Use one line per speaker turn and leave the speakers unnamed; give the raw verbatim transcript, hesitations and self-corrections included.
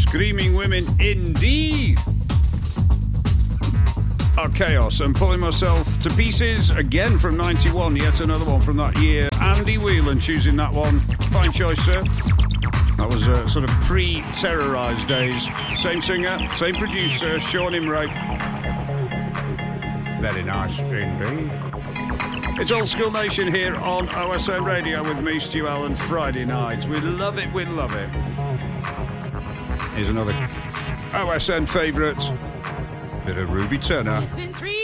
Screaming Women indeed. Our Chaos. I'm pulling myself to pieces again from ninety-one. Yet another one from that year. Andy Whelan choosing that one. Fine choice, sir. That was uh, sort of pre-terrorised days. Same singer, same producer, Sean Imray. Very nice indeed. It's Old School Nation here on O S N Radio with me, Stu Allen, Friday nights. We love it, we love it. Here's another O S N favourite. Bit of Ruby Turner.
It's been three